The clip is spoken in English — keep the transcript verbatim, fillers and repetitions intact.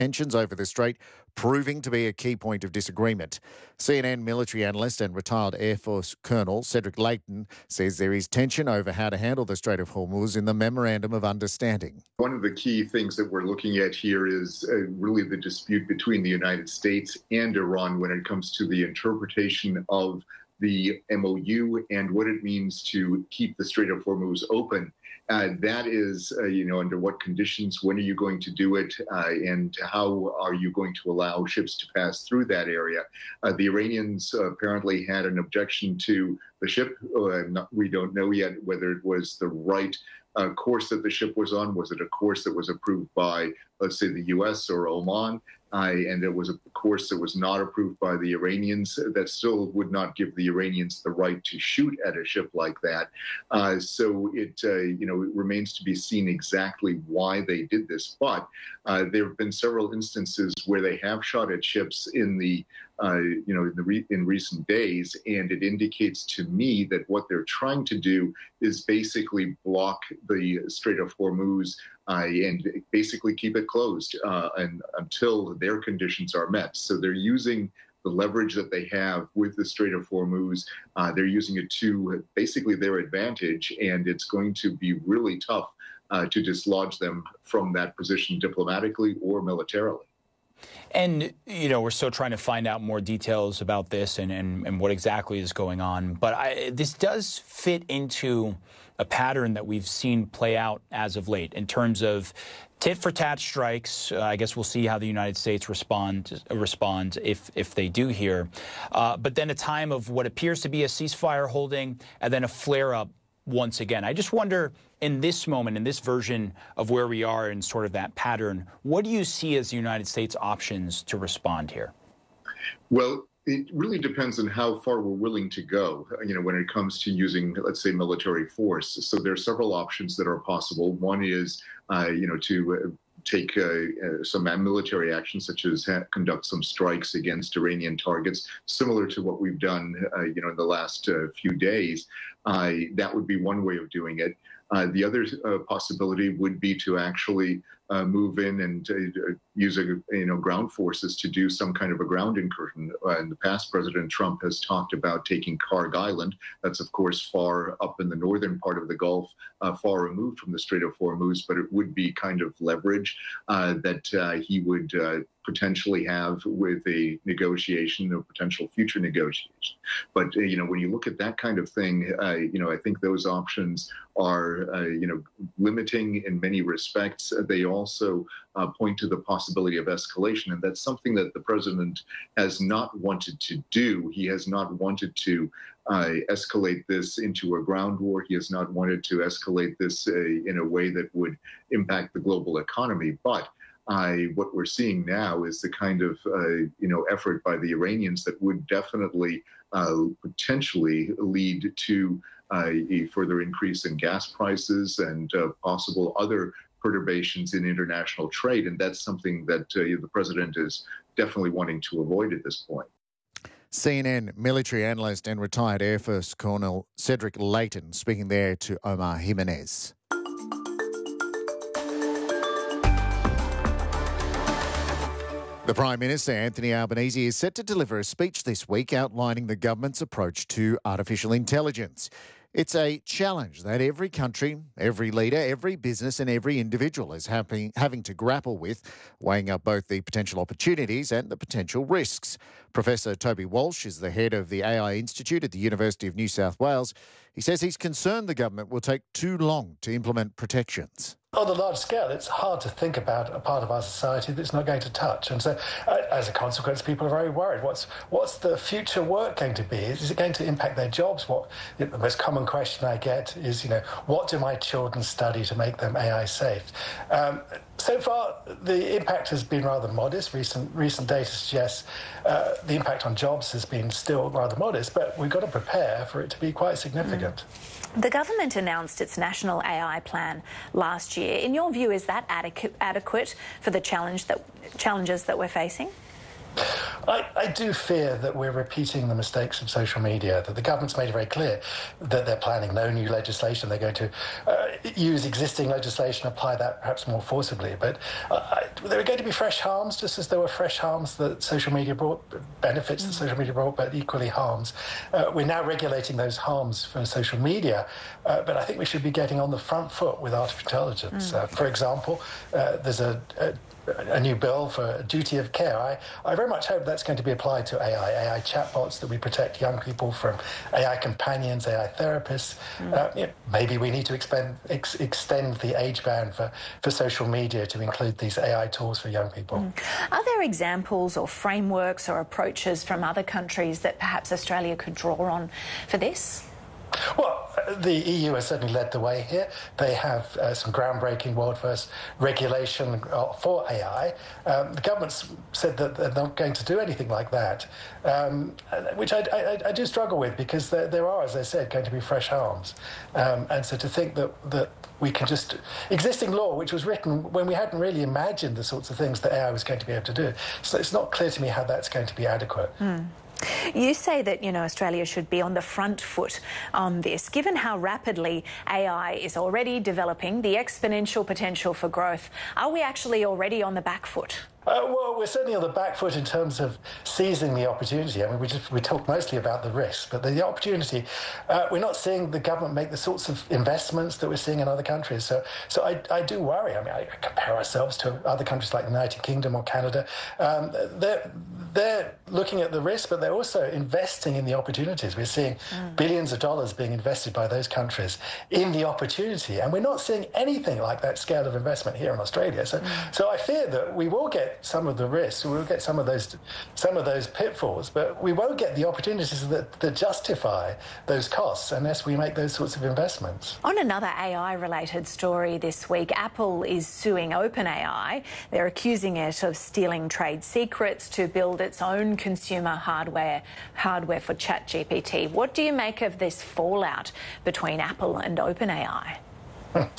tensions over the strait proving to be a key point of disagreement. C N N military analyst and retired Air Force Colonel Cedric Leighton says there is tension over how to handle the Strait of Hormuz in the Memorandum of Understanding. One of the key things that we're looking at here is uh, really the dispute between the United States and Iran when it comes to the interpretation of the M O U and what it means to keep the Strait of Hormuz open. Uh, that is, uh, you know, under what conditions, when are you going to do it, uh, and how are you going to allow ships to pass through that area? Uh, the Iranians uh, apparently had an objection to the ship. Uh, not, we don't know yet whether it was the right uh, course that the ship was on. Was it a course that was approved by, let's say, the U S or Oman? Uh, and it was a course that was not approved by the Iranians. That still would not give the Iranians the right to shoot at a ship like that. Uh, so it, uh, you know, it remains to be seen exactly why they did this. But uh, there have been several instances where they have shot at ships in the, uh, you know, in, the re- in recent days, and it indicates to me that what they're trying to do is basically block the Strait of Hormuz Uh, and basically keep it closed uh, and until their conditions are met. So they're using the leverage that they have with the Strait of Hormuz. Uh, they're using it to basically their advantage, and it's going to be really tough uh, to dislodge them from that position diplomatically or militarily. And, you know, we're still trying to find out more details about this and, and, and what exactly is going on. But I, this does fit into a pattern that we've seen play out as of late in terms of tit-for-tat strikes. Uh, I guess we'll see how the United States respond uh, respond if if they do here. Uh, but then a time of what appears to be a ceasefire holding and then a flare-up once again. I just wonder, in this moment, in this version of where we are in sort of that pattern, what do you see as the United States' options to respond here? Well, it really depends on how far we're willing to go, you know, when it comes to using, let's say, military force. So there are several options that are possible. One is, uh, you know, to uh, take uh, uh, some military action, such as ha- conduct some strikes against Iranian targets, similar to what we've done, uh, you know, in the last uh, few days. Uh, that would be one way of doing it. Uh, the other uh, possibility would be to actually uh, move in and uh, use, a, you know, ground forces to do some kind of a ground incursion. Uh, in the past, President Trump has talked about taking Kharg Island. That's, of course, far up in the northern part of the Gulf, uh, far removed from the Strait of Hormuz, but it would be kind of leverage uh, that uh, he would uh, potentially have with a negotiation or potential future negotiation. But, uh, you know, when you look at that kind of thing, uh, you know, I think those options are, uh, you know, limiting in many respects. They also uh, point to the possibility of escalation, and that's something that the president has not wanted to do. He has not wanted to uh, escalate this into a ground war. He has not wanted to escalate this uh, in a way that would impact the global economy. But I, what we're seeing now is the kind of, uh, you know, effort by the Iranians that would definitely uh, potentially lead to uh, a further increase in gas prices and uh, possible other perturbations in international trade. And that's something that uh, the president is definitely wanting to avoid at this point. C N N military analyst and retired Air Force Colonel Cedric Leighton speaking there to Omar Jimenez. The Prime Minister, Anthony Albanese, is set to deliver a speech this week outlining the government's approach to artificial intelligence. It's a challenge that every country, every leader, every business and every individual is having, having to grapple with, weighing up both the potential opportunities and the potential risks. Professor Toby Walsh is the head of the A I Institute at the University of New South Wales. He says he's concerned the government will take too long to implement protections. On a large scale, it's hard to think about a part of our society that's not going to touch. And so, uh, as a consequence, people are very worried. What's what's the future work going to be? Is it going to impact their jobs? What you know, the most common question I get is, you know, what do my children study to make them A I safe? Um, so far, the impact has been rather modest. Recent recent data suggests uh, the impact on jobs has been still rather modest, but we've got to prepare for it to be quite significant. Mm. The government announced its national A I plan last year. In your view, is that adequate, adequate for the challenge that, challenges that we're facing? I, I do fear that we're repeating the mistakes of social media, that the government's made it very clear that they're planning no new legislation. They're going to uh, use existing legislation, apply that perhaps more forcibly. But uh, there are going to be fresh harms, just as there were fresh harms that social media brought, benefits that social media brought, but equally harms. Uh, we're now regulating those harms for social media, uh, but I think we should be getting on the front foot with artificial intelligence. Mm. Uh, for example, uh, there's a, a a new bill for duty of care. I, I very much hope that's going to be applied to A I, A I chatbots, that we protect young people from A I companions, A I therapists. Mm. Uh, you know, maybe we need to expend, ex, extend the age band for, for social media to include these A I tools for young people. Mm. Are there examples or frameworks or approaches from other countries that perhaps Australia could draw on for this? Well, the E U has certainly led the way here. They have uh, some groundbreaking world-first regulation uh, for A I. Um, the government's said that they're not going to do anything like that, um, which I, I, I do struggle with, because there, there are, as I said, going to be fresh harms. Um, and so to think that, that we can just... Existing law, which was written when we hadn't really imagined the sorts of things that A I was going to be able to do. So it's not clear to me how that's going to be adequate. Mm. You say that, you know, Australia should be on the front foot on this. Given how rapidly A I is already developing, the exponential potential for growth, are we actually already on the back foot? Uh, well, we're certainly on the back foot in terms of seizing the opportunity. I mean, we just we talk mostly about the risks, but the, the opportunity, uh, we're not seeing the government make the sorts of investments that we're seeing in other countries. So, so I, I do worry. I mean, I compare ourselves to other countries like the United Kingdom or Canada. Um, they're they're looking at the risk, but they're also investing in the opportunities. We're seeing mm. billions of dollars being invested by those countries in the opportunity, and we're not seeing anything like that scale of investment here in Australia. So, mm. so I fear that we will get some of the risks, we'll get some of those some of those pitfalls, but we won't get the opportunities that, that justify those costs unless we make those sorts of investments. On another A I-related story this week, Apple is suing OpenAI. They're accusing it of stealing trade secrets to build its own consumer hardware hardware for ChatGPT. What do you make of this fallout between Apple and OpenAI?